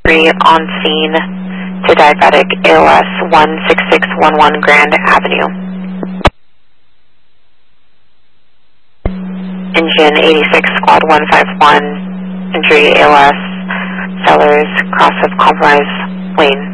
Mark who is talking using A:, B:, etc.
A: on scene to diabetic ALS 16611 Grand Avenue. Engine 86 Squad 151, entry ALS, Sellers, cross of Compromise Lane.